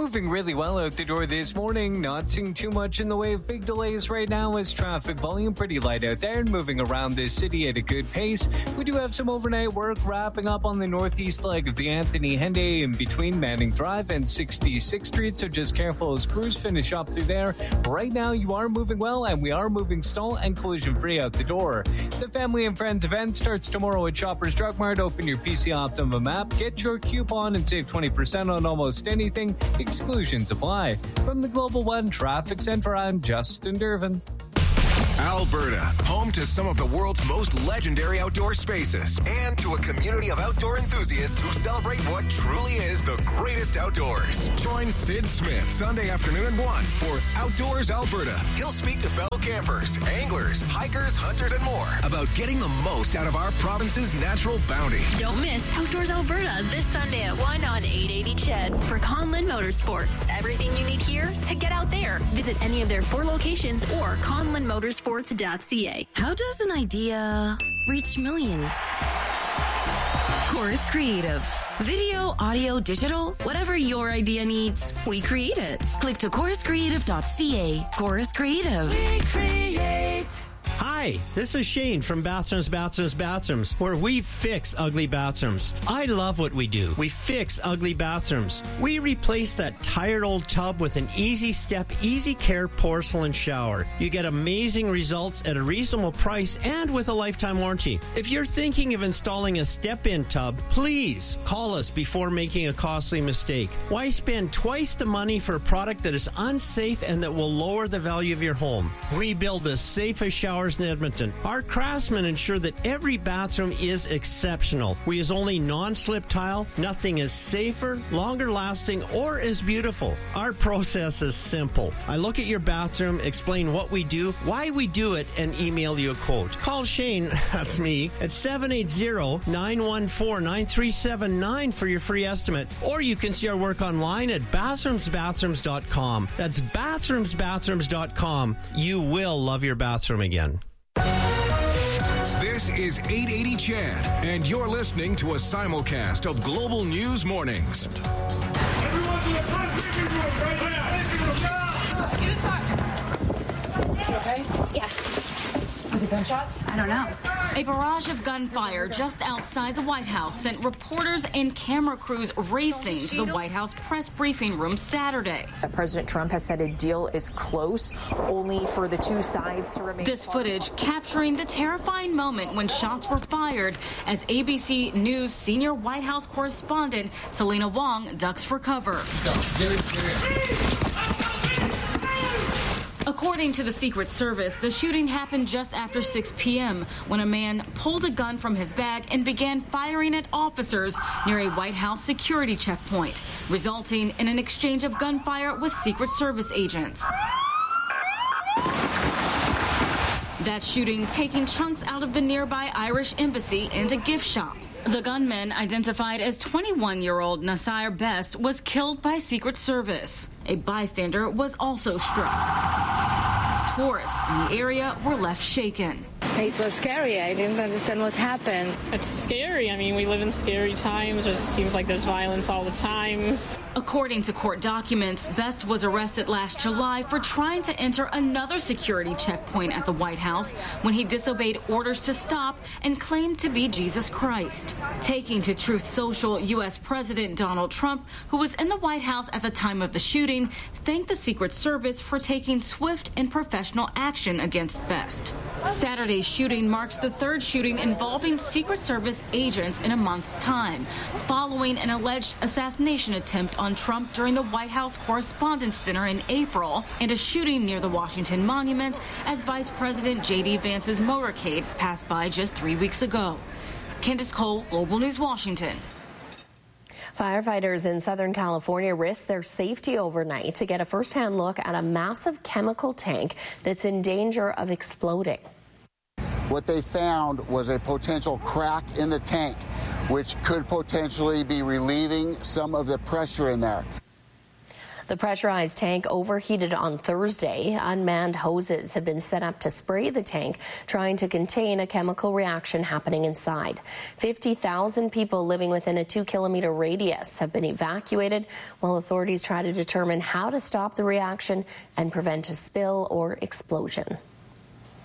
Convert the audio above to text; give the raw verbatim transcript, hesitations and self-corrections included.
moving really well out the door this morning. Not seeing too much in the way of big delays right now as traffic volume pretty light out there and moving around this city at a good pace. We do have some overnight work wrapping up on the northeast leg of the Anthony Henday in between Manning Drive and sixty-sixth Street, so just careful as crews finish up through there. Right now, you are moving well, and we are moving stall and collision-free out the door. The Family and Friends event starts tomorrow at Shoppers Drug Mart. Open your P C Optimum app, get your coupon, and save twenty percent on almost anything. Exclusions apply. From the Global One Traffic Center, I'm Justin Dervin. Alberta, home to some of the world's most legendary outdoor spaces and to a community of outdoor enthusiasts who celebrate what truly is the greatest outdoors. Join Sid Smith Sunday afternoon at one for Outdoors Alberta. He'll speak to fellow campers, anglers, hikers, hunters, and more about getting the most out of our province's natural bounty. Don't miss Outdoors Alberta this Sunday at one on eight eighty C H E D for Conlin Motorsports. Everything you need here to get out there. Visit any of their four locations or conlin motorsports dot c a. How does an idea reach millions? Chorus Creative. Video, audio, digital, whatever your idea needs, we create it. Click to chorus creative dot c a. Chorus Creative. We create. Hi, this is Shane from Bathrooms, Bathrooms, Bathrooms, where we fix ugly bathrooms. I love what we do. We fix ugly bathrooms. We replace that tired old tub with an easy step, easy care porcelain shower. You get amazing results at a reasonable price and with a lifetime warranty. If you're thinking of installing a step-in tub, please call us before making a costly mistake. Why spend twice the money for a product that is unsafe and that will lower the value of your home? We build the safest showers in Edmonton. Our craftsmen ensure that every bathroom is exceptional. We use only non-slip tile. Nothing is safer, longer lasting, or as beautiful. Our process is simple. I look at your bathroom, explain what we do, why we do it, and email you a quote. Call Shane, that's me, at seven eight zero, nine one four, nine three seven nine for your free estimate, or you can see our work online at bathrooms bathrooms dot com. That's bathrooms bathrooms dot com. You will love your bathroom again. This is eight eighty C H E D, and you're listening to a simulcast of Global News Mornings. Everyone to the front briefing room right now. Get inside. You okay? Yeah. Was it gunshots? I don't know. A barrage of gunfire just outside the White House sent reporters and camera crews racing to the White House press briefing room Saturday. President Trump has said a deal is close, only for the two sides to remain. This footage capturing the terrifying moment when shots were fired as A B C News senior White House correspondent Selena Wong ducks for cover. According to the Secret Service, the shooting happened just after six p.m. when a man pulled a gun from his bag and began firing at officers near a White House security checkpoint, resulting in an exchange of gunfire with Secret Service agents. That shooting taking chunks out of the nearby Irish embassy and a gift shop. The gunman, identified as twenty-one-year-old Nasir Best, was killed by Secret Service. A bystander was also struck. Tourists in the area were left shaken. It was scary. I didn't understand what happened. It's scary. I mean, we live in scary times. It just seems like there's violence all the time. According to court documents, Best was arrested last July for trying to enter another security checkpoint at the White House when he disobeyed orders to stop and claimed to be Jesus Christ. Taking to Truth Social, U S President Donald Trump, who was in the White House at the time of the shooting, thanked the Secret Service for taking swift and professional action against Best. Saturday's shooting marks the third shooting involving Secret Service agents in a month's time, following an alleged assassination attempt on Trump during the White House Correspondents' Dinner in April and a shooting near the Washington Monument as Vice President J D Vance's motorcade passed by just three weeks ago. Candace Cole, Global News, Washington. Firefighters in Southern California risk their safety overnight to get a first-hand look at a massive chemical tank that's in danger of exploding. What they found was a potential crack in the tank, which could potentially be relieving some of the pressure in there. The pressurized tank overheated on Thursday. Unmanned hoses have been set up to spray the tank, trying to contain a chemical reaction happening inside. fifty thousand people living within a two-kilometer radius have been evacuated, while authorities try to determine how to stop the reaction and prevent a spill or explosion.